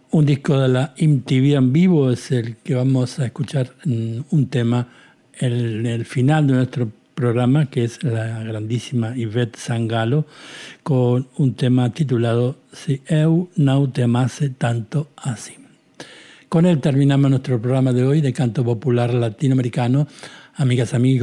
Un disco de la MTV en vivo es el que vamos a escuchar, un tema en el final de nuestro programa, que es la grandísima Ivette Sangalo, con un tema titulado Si eu non te amase tanto así. Con él terminamos nuestro programa de hoy de canto popular latinoamericano. Amigas, amigos,